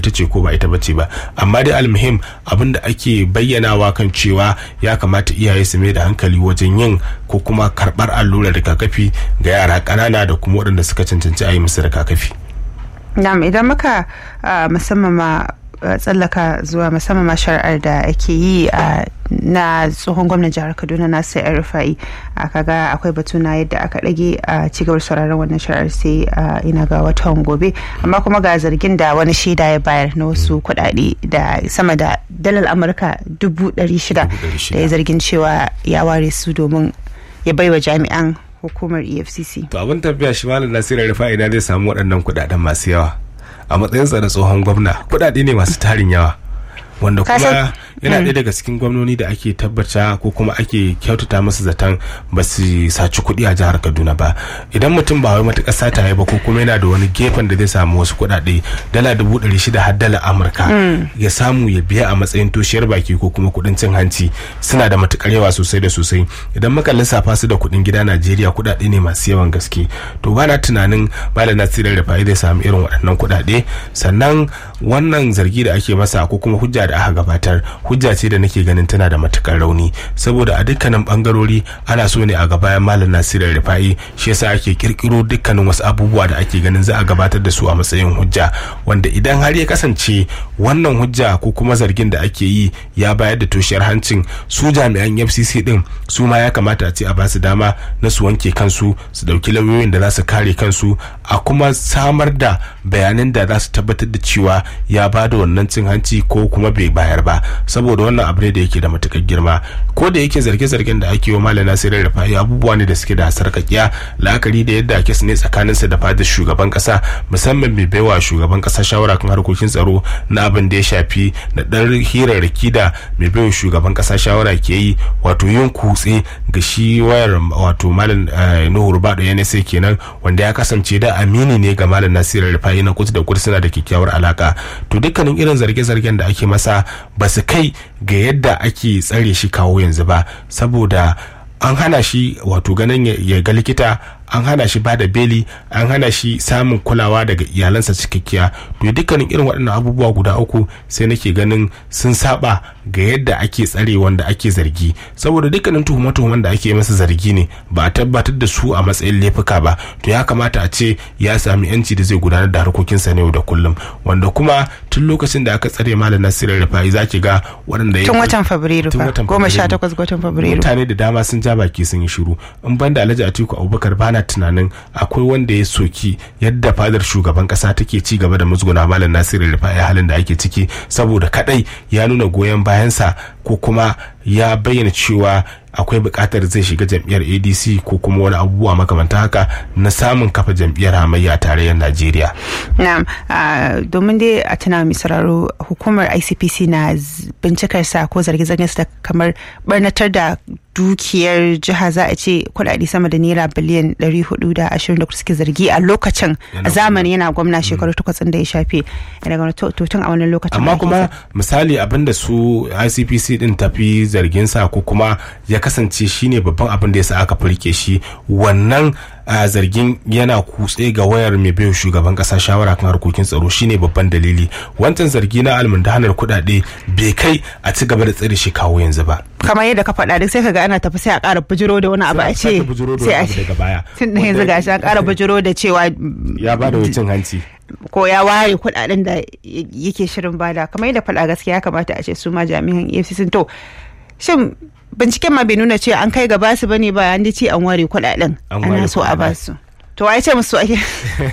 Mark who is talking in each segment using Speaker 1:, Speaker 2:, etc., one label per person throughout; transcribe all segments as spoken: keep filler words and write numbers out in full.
Speaker 1: ita ce ko ba ita bace ba. Amma dai almuhim abin da ake bayyanawa kan cewa ya kamata iyaye su mai da hankali wajen yin ko kuma karɓar allurar rigakafi ga yara ƙanana da kuma waɗanda suka cancanci a yi musu rigakafi.
Speaker 2: Na'am, idan muka musamman ma tsallaka zuwa musamman ma shari'ar da ake yi a na tsohon gwamnan jihar Kaduna Nasir El-Rufai, kaga akwai batu na yadda aka dage a cigaba da sauraron wannan shari'ar sai ina ga watan gobe, amma kuma ga zargin da wani shaida ya bayar na wasu kuɗaɗe da sama da dalar Amurka dubu ɗari shida da ya zargin cewa ya ware su domin ya baiwa jami'an hukumar E F C C.
Speaker 1: To abin tafiya shi malam Nasir El-Rufai na zai samu waɗannan kuɗaɗen masu yawa a matsayinsa da tsohon gwamna. Kuɗaɗe ne masu tarin yawa wanda kuma yana ɗaya daga cikin gwamnoni da ake tabbata ko kuma ake kyautata musu zaton ba su saci kuɗi a jihar Kaduna ba. Idan mutum ba wai matuƙar sata ya ba ko kuma yana da wani gefen da zai samu wasu kuɗaɗe dala dubu ɗari shida har dala Amurka ya samu ya biya a matsayin toshiyar baki ko kuma kuɗin cin hanci, suna da matuƙar yawa sosai da sosai. Idan muka lissafa su da kuɗin gida Najeriya kuɗaɗe ne masu yawan gaske. To ba na tunanin Malam Nasir El-Rufai zai samu irin waɗannan kuɗaɗe. Sannan wannan zargi da ake masa ko kuma hujja da aka gabatar hujja ce da nake ganin tana da matukar rauni, saboda a dukkanin bangarori ana so ne a ga bayan Malam Nasir El-Rufai, shi yasa ake kirkiro dukkanin wasu abubuwa da ake ganin za a gabatar da su a matsayin hujja, wanda idan har ya kasance wannan hujja ko kuma zargin da ake yi ya bayar da toshiyar hancin, su jami'an F C C din su ma ya kamata a ce a basu dama na su wanke kansu, su dauki lauyoyin da za su kare kansu, a kuma samar da bayanan da za su tabbatar da cewa ya bada wannan cin hanci ko kuma bai bayar ba, saboda wannan abu ne da yake da matukar girma. Ko da yake zarge-zargen da ake yi wa Malam Nasir El-Rufai abubuwa ne da suke da sarkakiya, la'akari da yadda ake ne tsakaninsa da fadar shugaban kasa, musamman mai baiwa shugaban kasa shawara kan harkokin tsaro na abin da ya shafi na dan hirarraki da mai baiwa shugaban kasa shawara ke yi, wato yin kutse ga shi wayar wato Malam Nuhu Rubado N S A kenan, wanda ya kasance da amini ne ga Malam Nasir El-Rufai na kutu da kutu, suna da kyakkyawar alaka. To dukkanin irin zarge-zargen da ake masa ba su kai ga yadda ake tsare shi kawo yanzu ba, saboda an hana shi wato ganin ya ga likita, an hana shi bada beli, an hana shi samun kulawa daga iyalansa cikakkiya. To dukkanin irin waɗannan abubuwa guda uku sai nake ganin sun saba ga yadda ake tsare wanda ake zargi, saboda dukkanin tuhume-tuhumen da ake masa zargi ne, ba a tabbatar da su a matsayin laifuka ba. To ya kamata a ce ya sami yanci da zai gudanar da harkokinsa ne yau da kullum, wanda kuma tun lokacin da aka tsare Malam Nasir El-Rufai zaki ga waɗanda ya
Speaker 2: tun watan Fabrairu fa goma sha takwas ga watan Fabrairu
Speaker 1: mutane da dama sun ja baki sun yi shiru, in banda Alhaji Atiku Abubakar bana tunanin akwai wanda ya soki yadda fadar shugaban kasa take ci gaba da musguna Malam Nasir El-Rufai a halin da ake ciki, saboda kadai ya nuna goyon bayansa ko kuma ya bayyana cewa akwai bukatar zai shiga jam'iyyar A D C ko kuma wani abubuwa makamanta haka na samun kafa jam'iyyar hamayya a tarayyar Najeriya.
Speaker 2: Na'am, domin dai a tana mai sauraro, hukumar I C P C na bincikar sa ko zarge-zargen sa kamar barnatar da dukiyar jiha, za a ce kudade sama da naira biliyan ɗari hudu da ashirin da suke zargi a lokacin a zamani yana gwamna shekaru takwas da ya shafe daga to tun a wannan lokacin.
Speaker 1: Amma kuma misali abinda su I C P C din tafi zargin sa ko kuma ya kasance shine babban abin da yasa aka furke shi, wannan a zargin yana kutse ga wayar mai bayo shugaban kasa shawara kan harkokin tsaro shine babban dalili. Wancan zargi na almundahanar kudade bai kai a ci gaba da tsare shi kawo yanzu ba,
Speaker 2: kamar yadda ka faɗa duk sai kaga ana tafi sai a ƙara bujiro da wani abu a ce
Speaker 1: sai a daga baya
Speaker 2: tun da yanzu gashi an ƙara bujiro da cewa
Speaker 1: ya bada cin hanci
Speaker 2: ko ya ware kudaden da yake shirin bada. Kamar yadda faɗa gaskiya ya kamata a ce su ma jami'an E F C C to shin binciken ma bai nuna cewa an kai ga basu bane ba, an ji ce an ware kudaden ana so a basu. To ai ce musu ake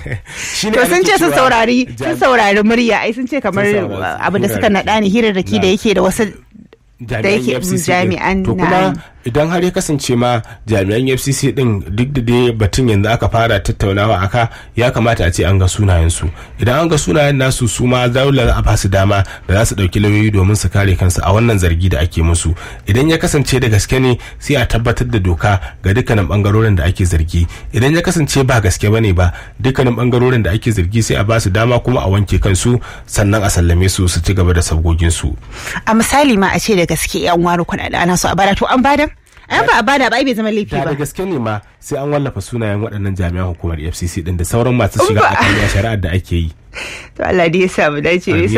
Speaker 2: to sun ce sun saurari sun saurari murya, ai sun ce kamar abu da suka naɗa ni hirarraki da yake da wasu da yake jami'an.
Speaker 1: To kuma idan har ya kasance ma jami'an F C C din duk da dai batun yanzu aka fara tattaunawa aka, ya kamata a ce an ga sunayen su. Idan an ga sunayen nasu, su ma zaula a basu dama da za su dauki lauyoyi domin su kare kansu a wannan zargi da ake musu. Idan ya kasance da gaske ne, sai a tabbatar da doka ga dukkanin bangarorin da ake zargi. Idan ya kasance ba gaske bane ba, dukkanin bangarorin da ake zargi sai a basu dama kuma a wanke kansu, sannan a sallame su su ci gaba da sabgogin su.
Speaker 2: A misali ma a ce da gaske yan waro kuɗaɗe ana so a bada, to an bada an ba a bada ba, ai bai zama laifi ba.
Speaker 1: Da gaske ne ma sai an wallafa sunayen waɗannan jami'an hukumar F C C din da sauran masu shiga a shari'ar da ake yi.
Speaker 2: To Allah dai ya sa mu dace.